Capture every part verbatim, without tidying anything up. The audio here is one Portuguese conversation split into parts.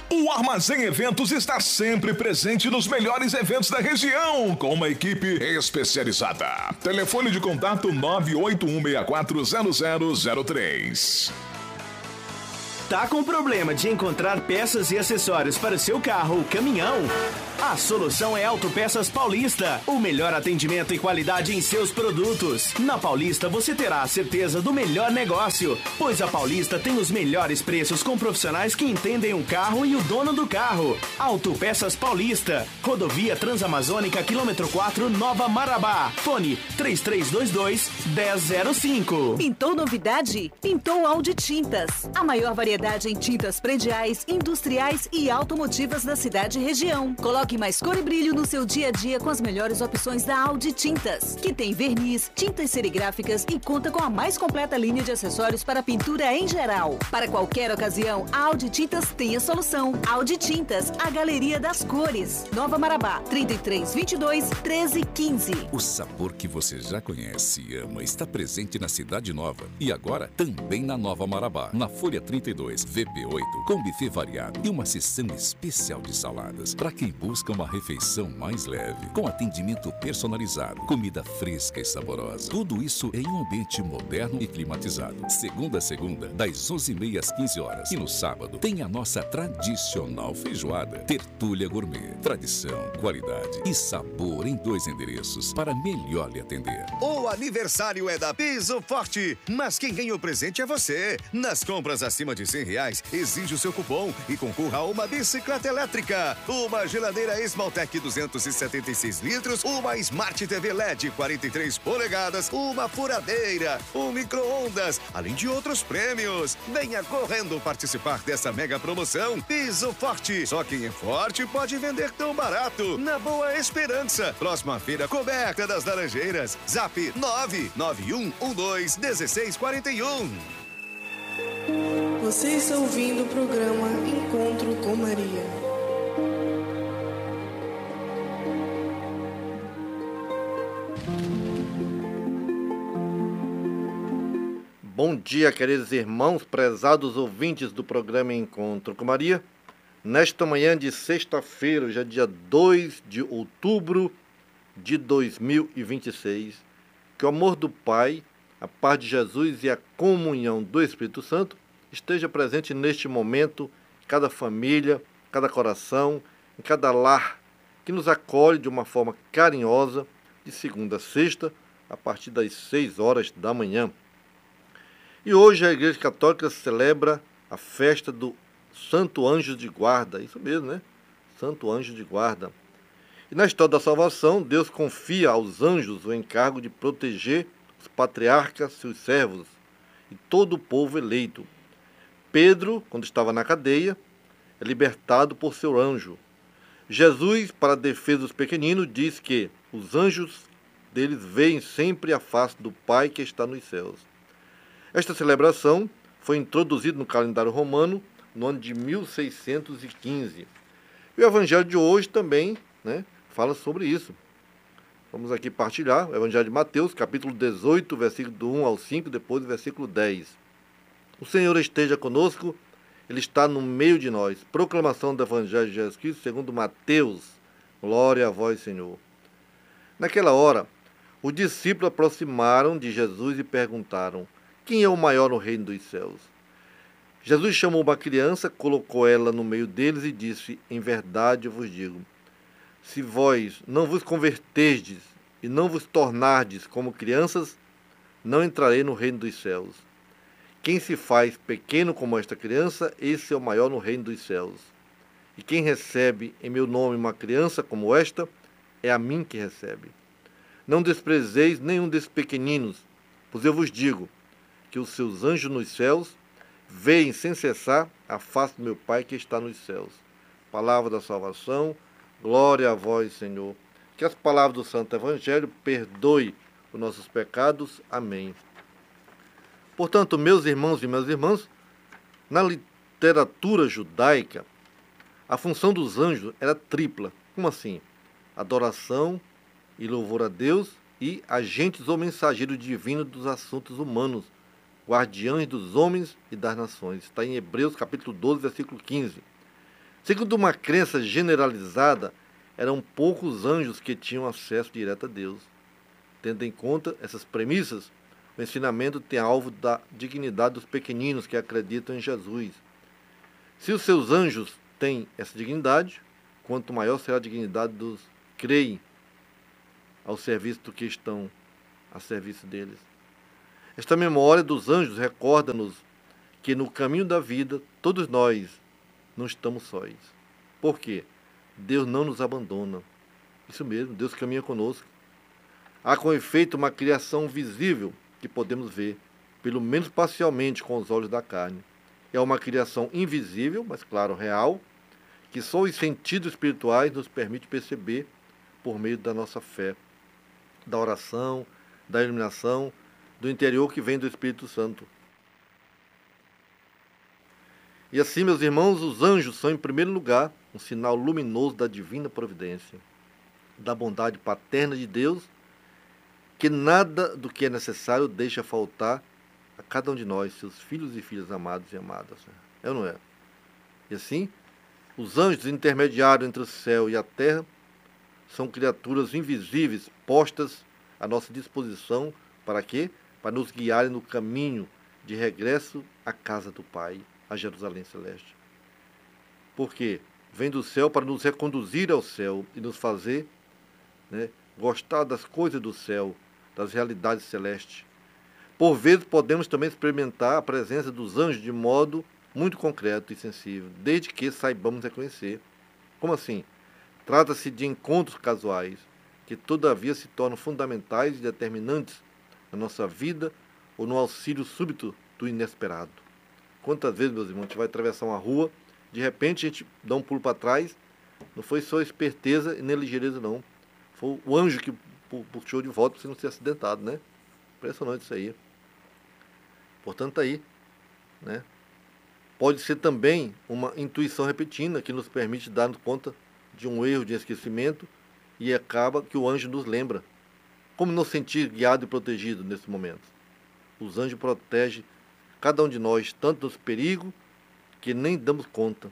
O Armazém Eventos está sempre presente nos melhores eventos da região, com uma equipe especializada. Telefone de contato nove oito um seis quatro zero zero zero três. Tá com problema de encontrar peças e acessórios para o seu carro ou caminhão? A solução é Autopeças Paulista, o melhor atendimento e qualidade em seus produtos. Na Paulista você terá a certeza do melhor negócio, pois a Paulista tem os melhores preços com profissionais que entendem o carro e o dono do carro. Autopeças Paulista, Rodovia Transamazônica, quilômetro quatro, Nova Marabá. Fone três três dois dois, um zero zero cinco. Pintou novidade? Pintou Audi Tintas. A maior variedade em tintas prediais, industriais e automotivas da cidade e região. Coloque mais cor e brilho no seu dia a dia com as melhores opções da Audi Tintas, que tem verniz, tintas serigráficas e conta com a mais completa linha de acessórios para pintura em geral. Para qualquer ocasião, a Audi Tintas tem a solução. Audi Tintas, a galeria das cores. Nova Marabá, trinta e três, vinte e dois, treze, quinze. O sabor que você já conhece e ama está presente na Cidade Nova e agora também na Nova Marabá, na Folha trinta e dois, V P oito, com buffet variado e uma seção especial de saladas para quem busca uma refeição mais leve, com atendimento personalizado, comida fresca e saborosa. Tudo isso em um ambiente moderno e climatizado. Segunda a segunda, das onze e meia às quinze horas. E no sábado tem a nossa tradicional feijoada. Tertúlia Gourmet. Tradição, qualidade e sabor em dois endereços para melhor lhe atender. O aniversário é da Piso Forte, mas quem ganha o presente é você. Nas compras acima de cem reais, exige o seu cupom e concorra a uma bicicleta elétrica, uma geladeira Esmaltec duzentos e setenta e seis litros, uma Smart T V L E D quarenta e três polegadas, uma furadeira, um micro-ondas, além de outros prêmios. Venha correndo participar dessa mega promoção. Piso Forte, só quem é forte pode vender tão barato. Na Boa Esperança, próxima feira coberta das Laranjeiras. Zap nove nove um um dois um seis quatro um. Você está ouvindo o programa Encontro com Maria. Bom dia, queridos irmãos, prezados ouvintes do programa Encontro com Maria. Nesta manhã de sexta-feira, já dia dois de outubro de dois mil e vinte e seis, que o amor do Pai, a paz de Jesus e a comunhão do Espírito Santo esteja presente neste momento em cada família, em cada coração, em cada lar que nos acolhe de uma forma carinhosa de segunda a sexta, a partir das seis horas da manhã. E hoje a Igreja Católica celebra a festa do Santo Anjo de Guarda, isso mesmo, né? Santo Anjo de Guarda. E na história da salvação, Deus confia aos anjos o encargo de proteger os patriarcas, seus servos, e todo o povo eleito. Pedro, quando estava na cadeia, é libertado por seu anjo. Jesus, para a defesa dos pequeninos, diz que os anjos deles veem sempre a face do Pai que está nos céus. Esta celebração foi introduzida no calendário romano no ano de mil seiscentos e quinze. E o Evangelho de hoje também, né, fala sobre isso. Vamos aqui partilhar o Evangelho de Mateus, capítulo dezoito, versículo do um ao cinco, depois do versículo dez. O Senhor esteja conosco, Ele está no meio de nós. Proclamação do Evangelho de Jesus Cristo segundo Mateus. Glória a vós, Senhor. Naquela hora, os discípulos aproximaram de Jesus e perguntaram: quem é o maior no reino dos céus? Jesus chamou uma criança, colocou ela no meio deles e disse: em verdade eu vos digo, se vós não vos converterdes e não vos tornardes como crianças, não entrarei no reino dos céus. Quem se faz pequeno como esta criança, esse é o maior no reino dos céus. E quem recebe em meu nome uma criança como esta, é a mim que recebe. Não desprezeis nenhum desses pequeninos, pois eu vos digo que os seus anjos nos céus veem sem cessar a face do meu Pai que está nos céus. Palavra da salvação, glória a vós, Senhor. Que as palavras do Santo Evangelho perdoem os nossos pecados. Amém. Portanto, meus irmãos e minhas irmãs, na literatura judaica, a função dos anjos era tripla. Como assim? Adoração e louvor a Deus e agentes ou mensageiros divinos dos assuntos humanos, guardiães dos homens e das nações. Está em Hebreus capítulo doze, versículo quinze. Segundo uma crença generalizada, eram poucos anjos que tinham acesso direto a Deus. Tendo em conta essas premissas, o ensinamento tem alvo da dignidade dos pequeninos que acreditam em Jesus. Se os seus anjos têm essa dignidade, quanto maior será a dignidade dos que creem ao serviço do que estão a serviço deles. Esta memória dos anjos recorda-nos que no caminho da vida, todos nós não estamos sós. Por quê? Deus não nos abandona. Isso mesmo, Deus caminha conosco. Há com efeito uma criação visível que podemos ver, pelo menos parcialmente com os olhos da carne. É uma criação invisível, mas claro, real, que só os sentidos espirituais nos permitem perceber por meio da nossa fé, da oração, da iluminação, do interior que vem do Espírito Santo. E assim, meus irmãos, os anjos são, em primeiro lugar, um sinal luminoso da divina providência, da bondade paterna de Deus, que nada do que é necessário deixa faltar a cada um de nós, seus filhos e filhas amados e amadas. É ou não é? E assim, os anjos intermediários entre o céu e a terra são criaturas invisíveis postas à nossa disposição para quê? Para nos guiarem no caminho de regresso à casa do Pai, a Jerusalém Celeste. Porque vem do céu para nos reconduzir ao céu e nos fazer, né, gostar das coisas do céu, das realidades celestes. Por vezes podemos também experimentar a presença dos anjos de modo muito concreto e sensível, desde que saibamos reconhecer. Como assim? Trata-se de encontros casuais, que todavia se tornam fundamentais e determinantes na nossa vida ou no auxílio súbito do inesperado. Quantas vezes, meus irmãos, a gente vai atravessar uma rua, de repente a gente dá um pulo para trás, não foi só esperteza e nem ligeireza não, foi o anjo que puxou de volta para você não ser acidentado, né? Impressionante isso aí. Portanto, aí, né? Pode ser também uma intuição repentina que nos permite dar conta de um erro de esquecimento e acaba que o anjo nos lembra. Como nos sentir guiado e protegido nesse momento? Os anjos protegem cada um de nós, tanto dos perigos que nem damos conta.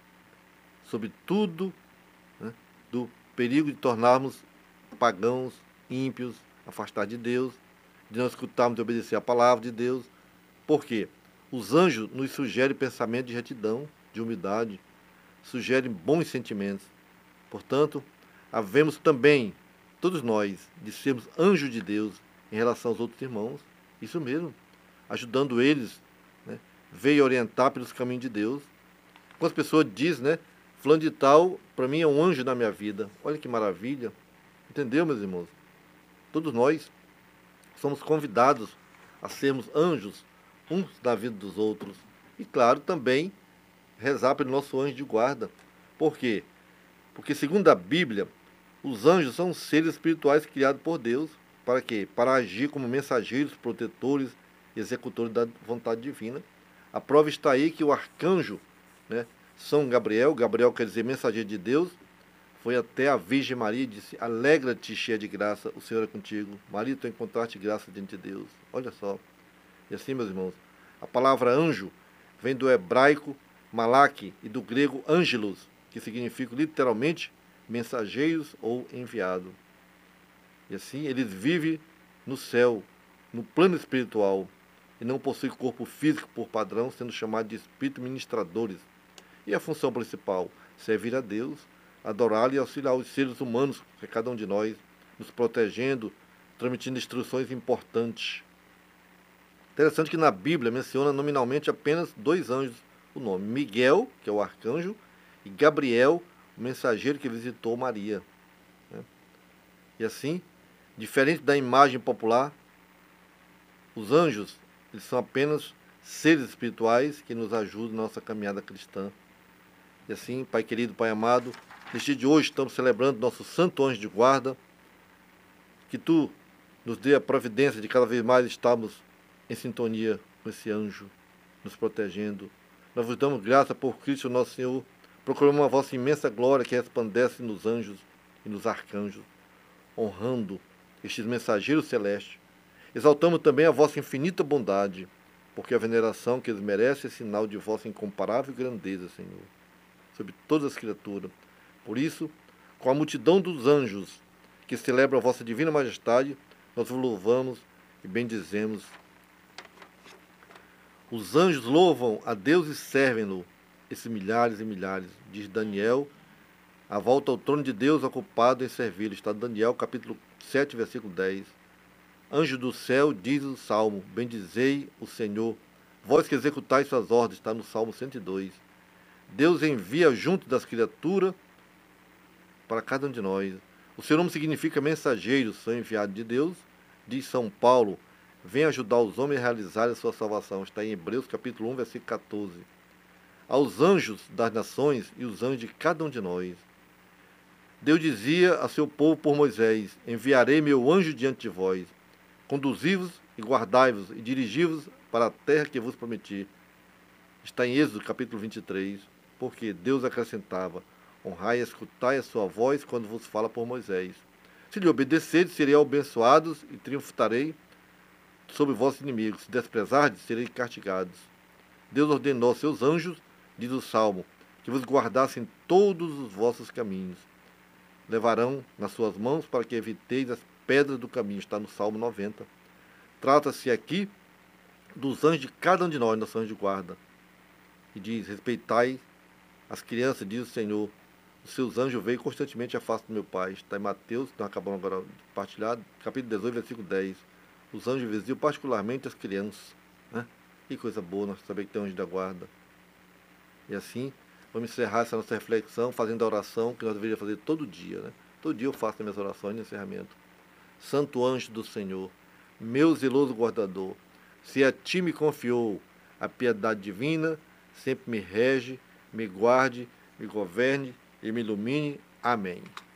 Sobretudo, né, do perigo de tornarmos pagãos, ímpios, afastar de Deus, de não escutarmos e obedecer a palavra de Deus. Por quê? Os anjos nos sugerem pensamento de retidão, de humildade, sugerem bons sentimentos. Portanto, havemos também, todos nós, de sermos anjos de Deus em relação aos outros irmãos, isso mesmo, ajudando eles, né, veio orientar pelos caminhos de Deus. Quando as pessoas dizem, né, fulano de tal, para mim é um anjo na minha vida. Olha que maravilha. Entendeu, meus irmãos? Todos nós somos convidados a sermos anjos uns na vida dos outros. E, claro, também rezar pelo nosso anjo de guarda. Por quê? Porque, segundo a Bíblia, os anjos são seres espirituais criados por Deus. Para quê? Para agir como mensageiros, protetores, executores da vontade divina. A prova está aí que o arcanjo, né, São Gabriel, Gabriel quer dizer mensageiro de Deus, foi até a Virgem Maria e disse: alegra-te, cheia de graça, o Senhor é contigo. Maria, tu encontraste graça diante de Deus. Olha só. E assim, meus irmãos, a palavra anjo vem do hebraico malak e do grego angelos, que significa literalmente mensageiros ou enviado. E assim, eles vivem no céu, no plano espiritual, e não possuem corpo físico por padrão, sendo chamados de espíritos ministradores. E a função principal? Servir a Deus, adorá-lo e auxiliar os seres humanos, que é cada um de nós, nos protegendo, transmitindo instruções importantes. Interessante que na Bíblia menciona nominalmente apenas dois anjos o nome: Miguel, que é o arcanjo, e Gabriel, o mensageiro que visitou Maria. E assim, diferente da imagem popular, os anjos, eles são apenas seres espirituais que nos ajudam na nossa caminhada cristã. E assim, Pai querido, Pai amado, neste dia de hoje estamos celebrando nosso santo anjo de guarda, que Tu nos dê a providência de cada vez mais estarmos em sintonia com esse anjo, nos protegendo. Nós vos damos graça por Cristo nosso Senhor, procuramos a vossa imensa glória que resplandece nos anjos e nos arcanjos, honrando estes mensageiros celestes. Exaltamos também a vossa infinita bondade, porque a veneração que eles merecem é sinal de vossa incomparável grandeza, Senhor. sobre todas as criaturas. Por isso, com a multidão dos anjos que celebram a vossa divina majestade, nós vos louvamos e bendizemos. Os anjos louvam a Deus e servem-no, esses milhares e milhares, diz Daniel, a volta ao trono de Deus ocupado em servi-lo. Está Daniel, capítulo sete, versículo dez. Anjo do céu, diz o Salmo, bendizei o Senhor, vós que executais suas ordens, está no Salmo cento e dois. Deus envia junto das criaturas para cada um de nós. O seu nome significa mensageiro, são enviados de Deus, diz São Paulo, vem ajudar os homens a realizarem a sua salvação. Está em Hebreus, capítulo um, versículo catorze. Aos anjos das nações e os anjos de cada um de nós. Deus dizia a seu povo por Moisés, enviarei meu anjo diante de vós, conduzi-vos e guardai-vos e dirigi-vos para a terra que vos prometi. Está em Êxodo, capítulo vinte e três, porque Deus acrescentava, honrai e escutai a sua voz quando vos fala por Moisés. Se lhe obedecerdes, serei abençoados e triunfarei sobre vossos inimigos. Se desprezardes, serei castigados. Deus ordenou aos seus anjos, diz o Salmo, que vos guardassem todos os vossos caminhos. Levarão nas suas mãos para que eviteis as pedras do caminho. Está no Salmo noventa. Trata-se aqui dos anjos de cada um de nós, nossos anjos de guarda. E diz, respeitai as crianças, diz o Senhor. Os seus anjos veem constantemente a face do meu Pai. Está em Mateus, nós acabamos agora de partilhar, capítulo dezoito, versículo dez. Os anjos vigiam particularmente as crianças. Né? Que coisa boa nós saber que tem anjo da guarda. E assim, vamos encerrar essa nossa reflexão fazendo a oração que nós deveríamos fazer todo dia. Né? Todo dia eu faço as minhas orações de encerramento. Santo anjo do Senhor, meu zeloso guardador, se a ti me confiou a piedade divina, sempre me rege, me guarde, me governe e me ilumine. Amém.